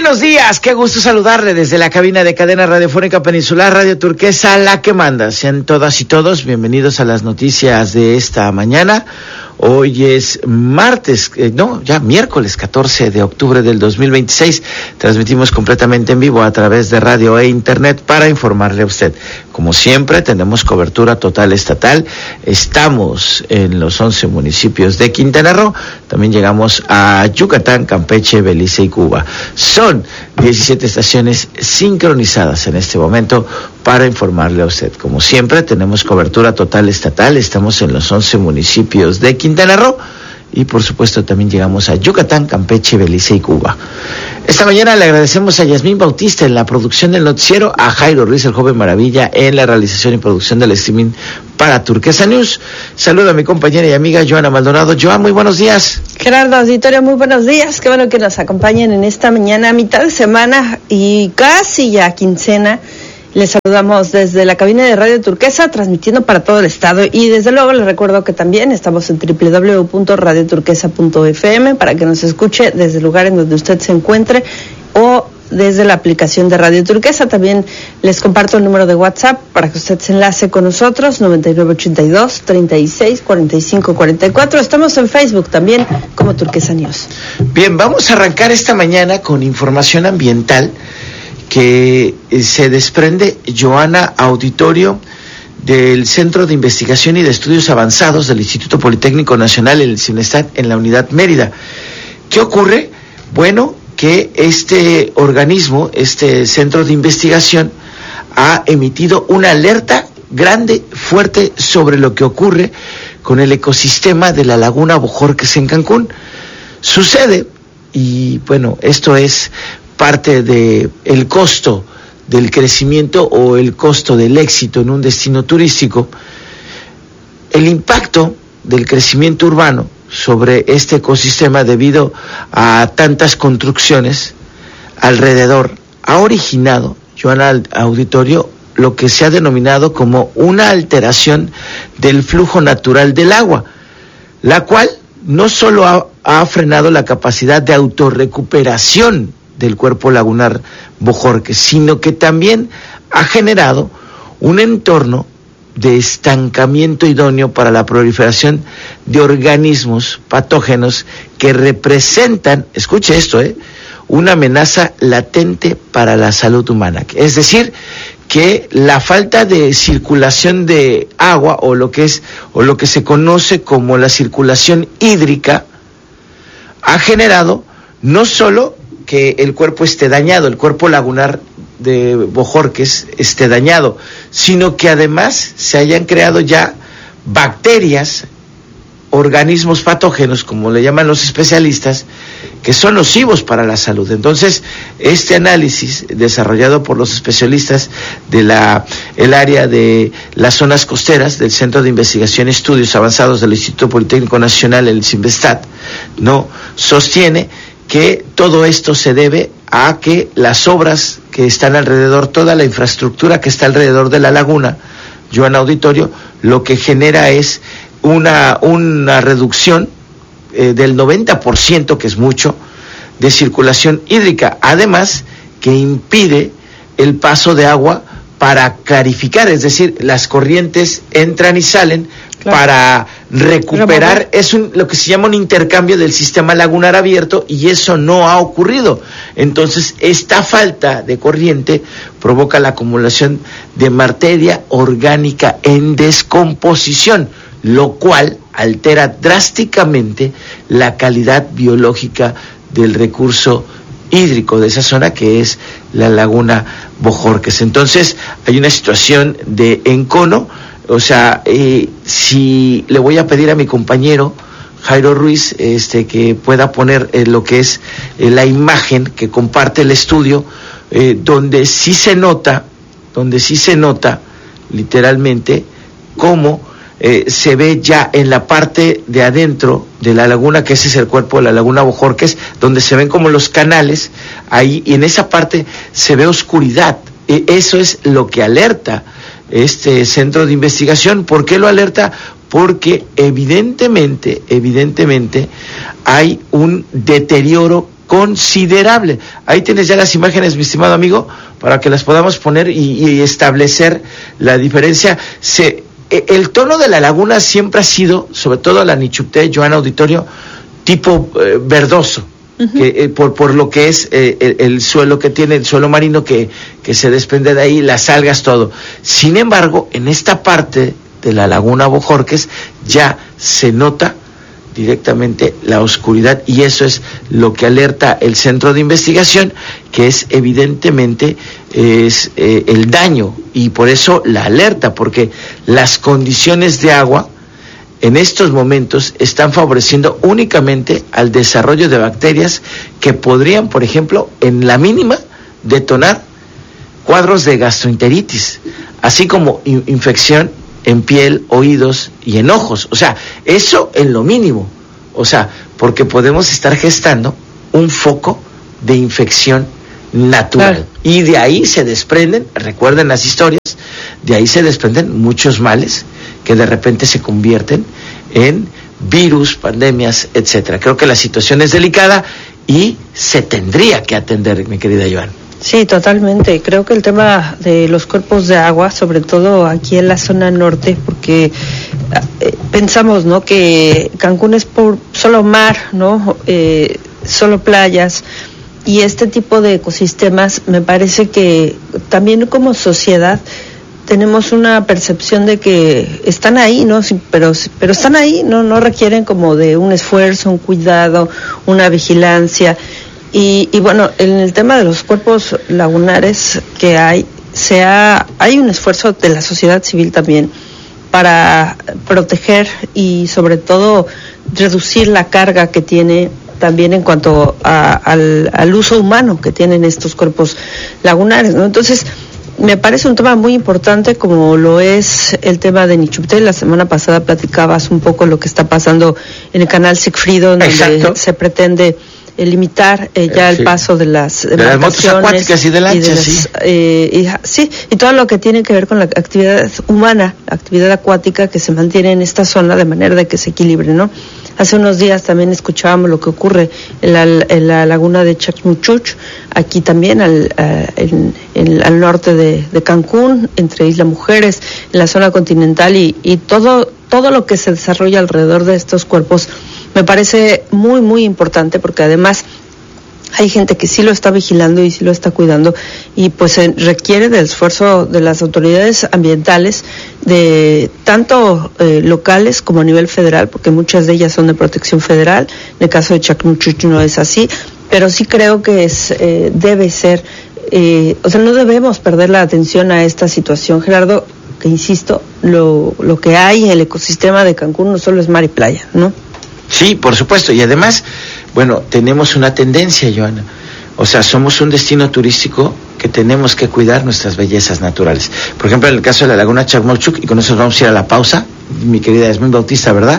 Buenos días, qué gusto saludarle desde la cabina de Cadena Radiofónica Peninsular Radio Turquesa, la que manda. Sean todas y todos bienvenidos a las noticias de esta mañana. Hoy es miércoles 14 de octubre del 2026. Transmitimos completamente en vivo a través de radio e internet para informarle a usted. Como siempre, tenemos cobertura total estatal. Estamos en los 11 municipios de Quintana Roo. También llegamos a Yucatán, Campeche, Belice y Cuba. Son 17 estaciones sincronizadas en este momento para informarle a usted. Como siempre, tenemos cobertura total estatal. Estamos en los 11 municipios de Quintana Roo y por supuesto también llegamos a Yucatán, Campeche, Belice y Cuba. Esta mañana le agradecemos a Yasmín Bautista en la producción del noticiero, a Jairo Ruiz, el joven maravilla, en la realización y producción del streaming para Turquesa News. Saludo a mi compañera y amiga Joana Maldonado. Joan, muy buenos días. Gerardo, auditorio, muy buenos días. Qué bueno que nos acompañen en esta mañana, mitad de semana y casi ya quincena. Les saludamos desde la cabina de Radio Turquesa, transmitiendo para todo el estado. Y desde luego les recuerdo que también estamos en www.radioturquesa.fm para que nos escuche desde el lugar en donde usted se encuentre o desde la aplicación de Radio Turquesa. También les comparto el número de WhatsApp para que usted se enlace con nosotros, 9982-364544. Estamos en Facebook también como Turquesa News. Bien, vamos a arrancar esta mañana con información ambiental que se desprende, Joana, auditorio del Centro de Investigación y de Estudios Avanzados del Instituto Politécnico Nacional, el CINESTAT, en la Unidad Mérida. ¿Qué ocurre? Bueno, que este organismo, este centro de investigación, ha emitido una alerta grande, fuerte, sobre lo que ocurre con el ecosistema de la laguna Bojorquez en Cancún. Sucede, y bueno, esto es parte de el costo del crecimiento o el costo del éxito en un destino turístico, el impacto del crecimiento urbano sobre este ecosistema debido a tantas construcciones alrededor ha originado, Joana, auditorio, lo que se ha denominado como una alteración del flujo natural del agua, la cual no solo ha frenado la capacidad de autorrecuperación del cuerpo lagunar Bojorquez, sino que también ha generado un entorno de estancamiento idóneo para la proliferación de organismos patógenos que representan, escuche esto, una amenaza latente para la salud humana. Es decir, que la falta de circulación de agua o lo que se conoce como la circulación hídrica ha generado no solo que el cuerpo esté dañado, el cuerpo lagunar de Bojorquez esté dañado, sino que además se hayan creado ya bacterias, organismos patógenos, como le llaman los especialistas, que son nocivos para la salud. Entonces, este análisis desarrollado por los especialistas de el área de las zonas costeras del Centro de Investigación y Estudios Avanzados del Instituto Politécnico Nacional, el CINVESTAT, sostiene que todo esto se debe a que las obras que están alrededor, toda la infraestructura que está alrededor de la laguna, Joana, auditorio, lo que genera es una reducción del 90%, que es mucho, de circulación hídrica, además que impide el paso de agua para clarificar, es decir, las corrientes entran y salen, claro, para recuperar, lo que se llama un intercambio del sistema lagunar abierto, y eso no ha ocurrido. Entonces, esta falta de corriente provoca la acumulación de materia orgánica en descomposición, lo cual altera drásticamente la calidad biológica del recurso hídrico de esa zona, que es la laguna Bojorquez. Entonces, hay una situación de encono. O sea, si le voy a pedir a mi compañero Jairo Ruiz que pueda poner lo que es la imagen que comparte el estudio, donde sí se nota literalmente cómo se ve ya en la parte de adentro de la laguna, que ese es el cuerpo de la laguna Bojorquez, donde se ven como los canales ahí, y en esa parte se ve oscuridad. Eso es lo que alerta este centro de investigación. ¿Por qué lo alerta? Porque evidentemente hay un deterioro considerable. Ahí tienes ya las imágenes, mi estimado amigo, para que las podamos poner y establecer la diferencia. El tono de la laguna siempre ha sido, sobre todo la Nichupté, Joana Auditorio, tipo verdoso. Que, por lo que es el suelo que tiene, el suelo marino que se desprende de ahí, las algas, todo. Sin embargo, en esta parte de la laguna Bojorquez ya se nota directamente la oscuridad, y eso es lo que alerta el centro de investigación, que es evidentemente el daño, y por eso la alerta, porque las condiciones de agua en estos momentos están favoreciendo únicamente al desarrollo de bacterias que podrían, por ejemplo, en la mínima, detonar cuadros de gastroenteritis, así como infección en piel, oídos y en ojos. O sea, eso en lo mínimo. O sea, porque podemos estar gestando un foco de infección natural. Claro. Y de ahí se desprenden, recuerden las historias, de ahí se desprenden muchos males que de repente se convierten en virus, pandemias, etcétera. Creo que la situación es delicada y se tendría que atender, mi querida Joan. Sí, totalmente. Creo que el tema de los cuerpos de agua, sobre todo aquí en la zona norte, porque pensamos, ¿no?, que Cancún es por solo mar, ¿no?, solo playas, y este tipo de ecosistemas, me parece que también como sociedad tenemos una percepción de que están ahí, ¿no? Sí, pero están ahí, no requieren como de un esfuerzo, un cuidado, una vigilancia. Y bueno, en el tema de los cuerpos lagunares que hay un esfuerzo de la sociedad civil también para proteger y sobre todo reducir la carga que tiene también en cuanto al uso humano que tienen estos cuerpos lagunares, ¿no? Entonces, me parece un tema muy importante, como lo es el tema de Nichupté. La semana pasada platicabas un poco lo que está pasando en el canal Sigfrido, donde Exacto. se pretende limitar ya el paso de las motos acuáticas y de lanchas, y todo lo que tiene que ver con la actividad humana, la actividad acuática que se mantiene en esta zona de manera de que se equilibre, ¿no? Hace unos días también escuchábamos lo que ocurre en la laguna de Chacmuchuch, aquí también al norte de Cancún, entre Isla Mujeres, en la zona continental, y todo lo que se desarrolla alrededor de estos cuerpos me parece muy, muy importante, porque además hay gente que sí lo está vigilando y sí lo está cuidando, y pues se requiere del esfuerzo de las autoridades ambientales, de tanto locales como a nivel federal, porque muchas de ellas son de protección federal. En el caso de Chacmuchuch no es así, pero sí creo que debe ser, no debemos perder la atención a esta situación, Gerardo, que insisto, lo que hay en el ecosistema de Cancún no solo es mar y playa, ¿no? Sí, por supuesto, y además, bueno, tenemos una tendencia, Joana, o sea, somos un destino turístico que tenemos que cuidar nuestras bellezas naturales. Por ejemplo, en el caso de la laguna Chacmuchuch, y con eso vamos a ir a la pausa, mi querida Yasmín Bautista, ¿verdad?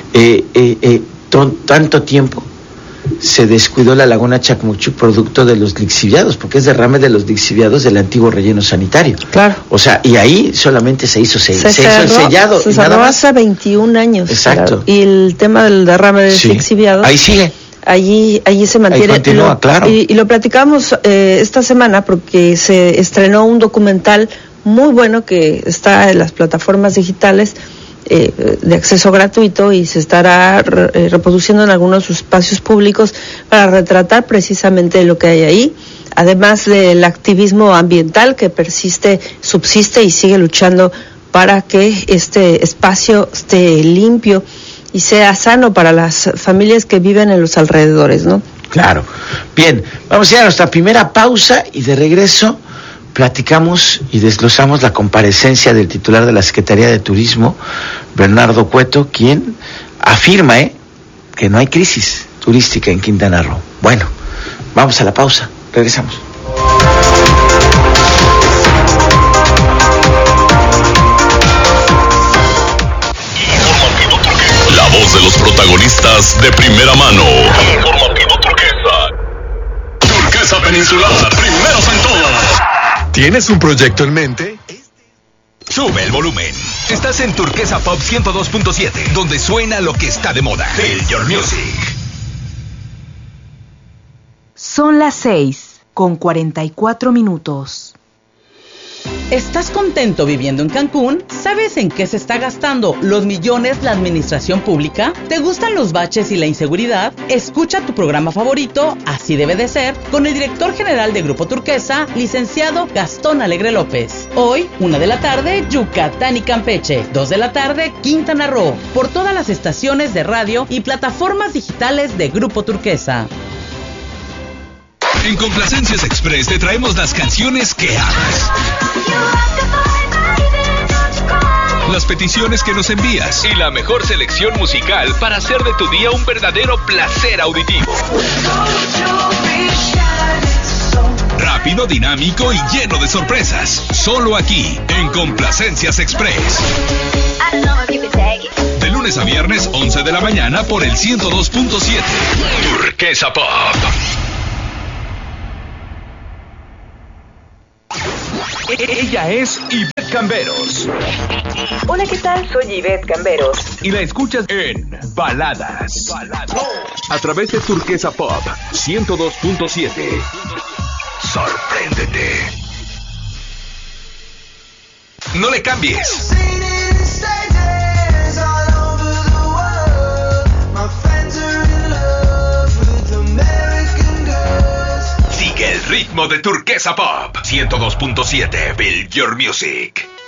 Tanto tiempo se descuidó la laguna Chacmuchuch producto de los lixiviados, porque es derrame de los lixiviados del antiguo relleno sanitario. Claro. O sea, y ahí solamente se hizo el sellado. Se cerró hace 21 años. Exacto. Claro. Y el tema del derrame de lixiviados. Ahí sigue. Allí se mantiene. Ahí continúa, claro. Y lo platicamos esta semana porque se estrenó un documental muy bueno que está en las plataformas digitales de acceso gratuito, y se estará reproduciendo en algunos de sus espacios públicos para retratar precisamente lo que hay ahí, además del activismo ambiental que persiste, subsiste y sigue luchando para que este espacio esté limpio y sea sano para las familias que viven en los alrededores, ¿no? Claro. Bien, vamos a ir a nuestra primera pausa y de regreso platicamos y desglosamos la comparecencia del titular de la Secretaría de Turismo, Bernardo Cueto, quien afirma que no hay crisis turística en Quintana Roo. Bueno, vamos a la pausa, regresamos. La voz de los protagonistas de primera mano. Informativo Turquesa. Turquesa Peninsular, primeros en todo. ¿Tienes un proyecto en mente? Sube el volumen. Estás en Turquesa Pop 102.7, donde suena lo que está de moda. Feel your music. Son las 6:44. ¿Estás contento viviendo en Cancún? ¿Sabes en qué se está gastando los millones la administración pública? ¿Te gustan los baches y la inseguridad? Escucha tu programa favorito, Así Debe de Ser, con el director general de Grupo Turquesa, licenciado Gastón Alegre López. Hoy, 1 de la tarde, Yucatán y Campeche. 2 de la tarde, Quintana Roo. Por todas las estaciones de radio y plataformas digitales de Grupo Turquesa. En Complacencias Express te traemos las canciones que amas, las peticiones que nos envías y la mejor selección musical para hacer de tu día un verdadero placer auditivo. Rápido, dinámico y lleno de sorpresas. Solo aquí, en Complacencias Express. De lunes a viernes, 11 de la mañana por el 102.7. Turquesa Pop. Ella es Ivette Camberos. Hola, ¿qué tal? Soy Ivette Camberos. Y la escuchas en Baladas. A través de Turquesa Pop 102.7. Sorpréndete. No le cambies. Sigue el ritmo de Turquesa Pop 102.7. Build Your Music.